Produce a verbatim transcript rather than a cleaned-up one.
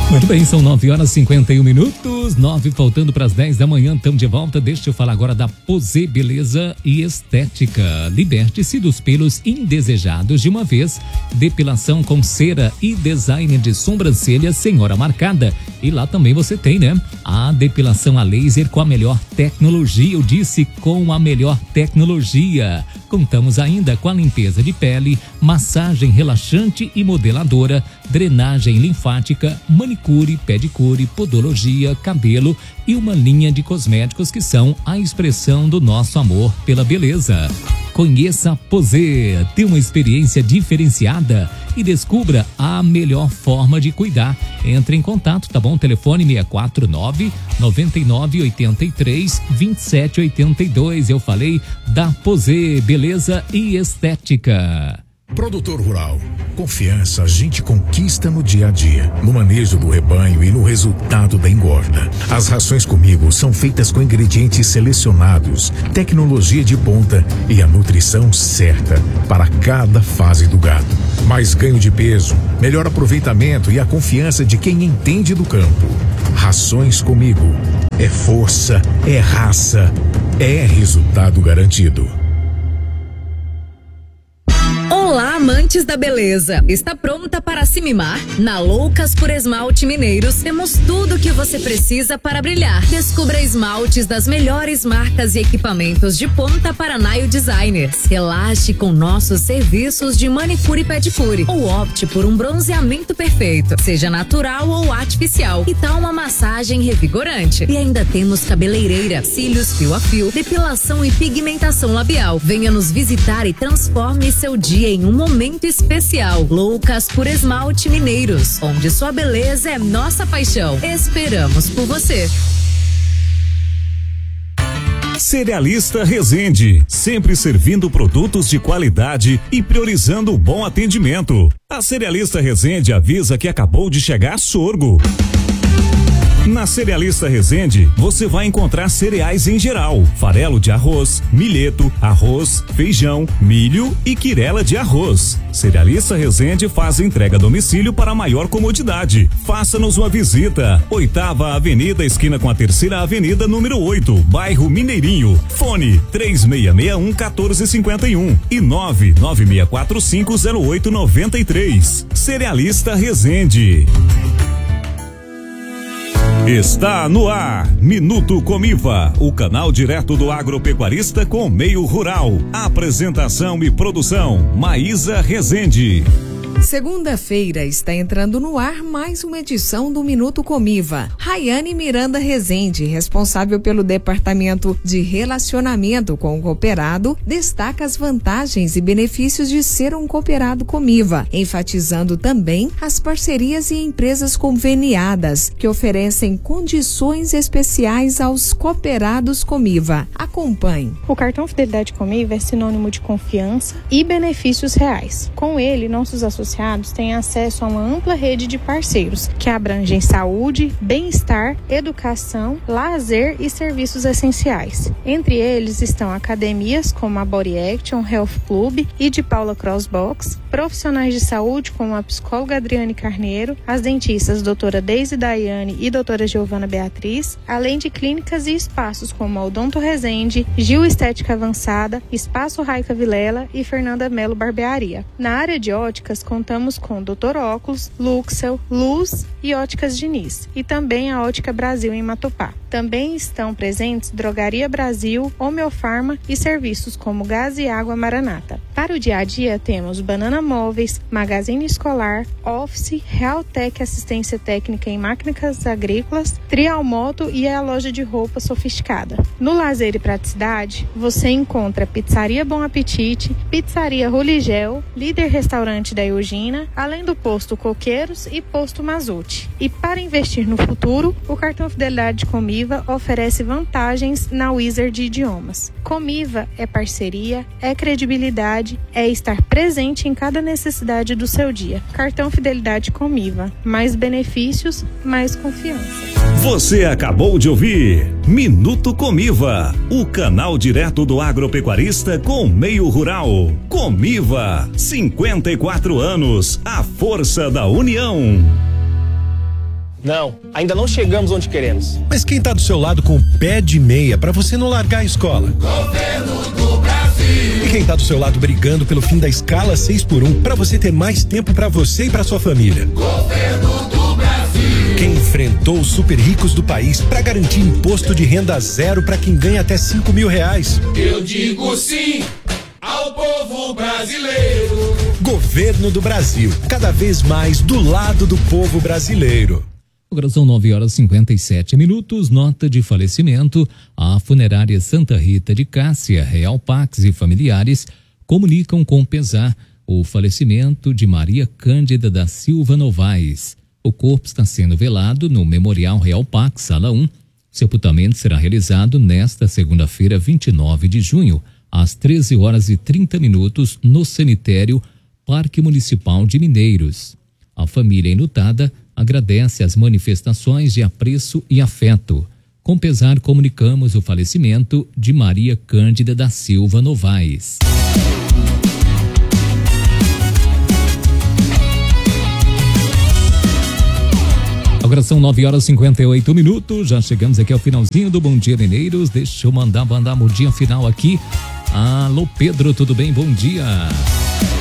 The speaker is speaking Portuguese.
Muito bem, são nove horas e cinquenta e um minutos, nove faltando para as dez da manhã, estamos de volta. Deixa eu falar agora da Posê Beleza e Estética. Liberte-se dos pelos indesejados de uma vez. Depilação com cera e design de sobrancelha sem hora marcada. E lá também você tem, né? A depilação a laser com a melhor tecnologia. Eu disse com a melhor tecnologia. Contamos ainda com a limpeza de pele, massagem relaxante e modeladora, drenagem linfática, manicure, pedicure, podologia, cabelo e uma linha de cosméticos que são a expressão do nosso amor pela beleza. Conheça a Posê, tenha uma experiência diferenciada e descubra a melhor forma de cuidar. Entre em contato, tá bom? Telefone seis quatro nove, nove nove oito três, dois sete oito dois. Eu falei da Posê Beleza e Estética. Produtor Rural. Confiança a gente conquista no dia a dia, no manejo do rebanho e no resultado da engorda. As rações Comigo são feitas com ingredientes selecionados, tecnologia de ponta e a nutrição certa para cada fase do gado. Mais ganho de peso, melhor aproveitamento e a confiança de quem entende do campo. Rações Comigo. É força, é raça, é resultado garantido. Olá, amantes da beleza! Está pronta para se mimar? Na Loucas por Esmalte Mineiros temos tudo o que você precisa para brilhar. Descubra esmaltes das melhores marcas e equipamentos de ponta para nail designers. Relaxe com nossos serviços de manicure e pedicure ou opte por um bronzeamento perfeito, seja natural ou artificial. E tal uma massagem revigorante. E ainda temos cabeleireira, cílios fio a fio, depilação e pigmentação labial. Venha nos visitar e transforme seu dia em um momento especial. Loucas por Esmalte Mineiros, onde sua beleza é nossa paixão. Esperamos por você. Cerealista Resende, sempre servindo produtos de qualidade e priorizando o bom atendimento. A Cerealista Resende avisa que acabou de chegar sorgo. Na Cerealista Resende, você vai encontrar cereais em geral, farelo de arroz, milheto, arroz, feijão, milho e quirela de arroz. Cerealista Resende faz entrega a domicílio para maior comodidade. Faça-nos uma visita. Oitava Avenida, esquina com a Terceira Avenida, número oito, bairro Mineirinho. Fone três seis seis um, um quatro cinco um e nove nove seis quatro cinco zero oito nove três. Cerealista Resende. Está no ar, Minuto Comiva, o canal direto do agropecuarista com o meio rural. Apresentação e produção, Maísa Rezende. Segunda-feira está entrando no ar mais uma edição do Minuto Comiva. Rayane Miranda Rezende, responsável pelo Departamento de Relacionamento com o Cooperado, destaca as vantagens e benefícios de ser um cooperado Comiva, enfatizando também as parcerias e empresas conveniadas que oferecem condições especiais aos cooperados Comiva. Acompanhe. O cartão Fidelidade Comiva é sinônimo de confiança e benefícios reais. Com ele, nossos associados têm acesso a uma ampla rede de parceiros que abrangem saúde, bem-estar, educação, lazer e serviços essenciais. Entre eles estão academias como a Body Action, Health Club e de Paula Crossbox, profissionais de saúde como a psicóloga Adriane Carneiro, as dentistas doutora Deise Daiane e doutora Giovana Beatriz, além de clínicas e espaços como a Odonto Resende, Gil Estética Avançada, Espaço Raica Vilela e Fernanda Melo Barbearia. Na área de óticas, contamos com doutor Óculos, Luxel, Luz e Óticas Diniz, e também a Ótica Brasil em Matupá. Também estão presentes Drogaria Brasil, Homeofarma e serviços como Gás e Água Maranata. Para o dia a dia temos Banana Móveis, Magazine Escolar, Office, Realtec Assistência Técnica em Máquinas Agrícolas, Trial Moto e a loja de roupa sofisticada. No lazer e praticidade, você encontra Pizzaria Bom Apetite, Pizzaria Roligel, Líder Restaurante da Eugina, além do Posto Coqueiros e Posto Mazute. E para investir no futuro, o cartão Fidelidade Comiva oferece vantagens na Wizard de Idiomas. Comiva é parceria, é credibilidade, é estar presente em cada necessidade do seu dia. Cartão Fidelidade Comiva. Mais benefícios, mais confiança. Você acabou de ouvir Minuto Comiva, o canal direto do agropecuarista com o meio rural. Comiva, cinquenta e quatro anos, a força da união. Não, ainda não chegamos onde queremos. Mas quem tá do seu lado com o pé de meia pra você não largar a escola? Governo do Brasil. E quem tá do seu lado brigando pelo fim da escala seis por um pra você ter mais tempo pra você e pra sua família? Governo do Brasil. Quem enfrentou os super ricos do país pra garantir imposto de renda zero pra quem ganha até cinco mil reais? Eu digo sim ao povo brasileiro. Governo do Brasil, cada vez mais do lado do povo brasileiro. Agora são nove horas e cinquenta e sete minutos. Nota de falecimento. A funerária Santa Rita de Cássia, Real Pax e familiares comunicam com pesar o falecimento de Maria Cândida da Silva Novaes. O corpo está sendo velado no Memorial Real Pax, sala um. Sepultamento será realizado nesta segunda-feira, vinte e nove de junho, às treze horas e trinta minutos, no cemitério Parque Municipal de Mineiros. A família enlutada agradece as manifestações de apreço e afeto. Com pesar, comunicamos o falecimento de Maria Cândida da Silva Novaes. Agora são nove horas e cinquenta e oito minutos. Já chegamos aqui ao finalzinho do Bom Dia Mineiros. Deixa eu mandar, mandar um bom dia final aqui. Alô, Pedro, tudo bem? Bom dia.